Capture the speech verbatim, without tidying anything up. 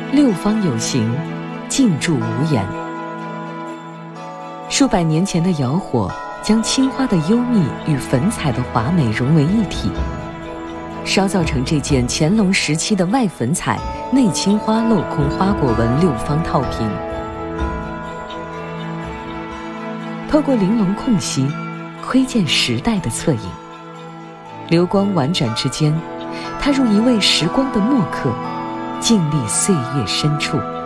六方有形，静住无言。数百年前的窑火将青花的幽密与粉彩的华美融为一体，烧造成这件乾隆时期的外粉彩、内青花镂空花果纹六方套瓶。透过玲珑空隙，窥见时代的侧影。流光婉转之间，它如一位时光的墨客，静立岁月深处。